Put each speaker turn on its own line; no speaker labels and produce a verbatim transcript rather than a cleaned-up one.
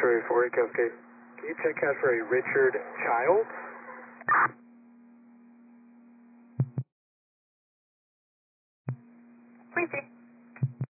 Osprey four eight Cascade. Can you check out for a Richard Childs?
Please.